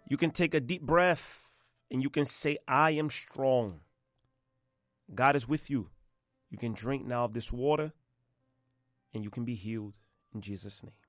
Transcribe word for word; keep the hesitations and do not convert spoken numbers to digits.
You can take a deep breath and you can say, I am strong. God is with you. You can drink now of this water and you can be healed in Jesus' name.